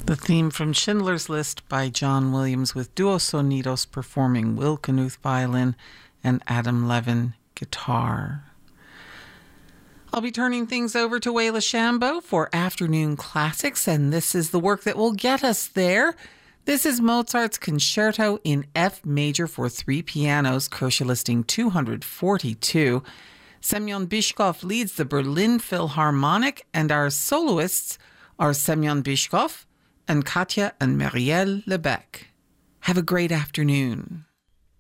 The theme from Schindler's List by John Williams, with Duo Sonidos performing Will Knuth violin and Adam Levin guitar. I'll be turning things over to Waila Shambo for Afternoon Classics, and this is the work that will get us there. This is Mozart's Concerto in F major for 3 pianos, Kirche listing 242. Semyon Bychkov leads the Berlin Philharmonic, and our soloists are Semyon Bychkov and Katya and Marielle Lebec. Have a great afternoon.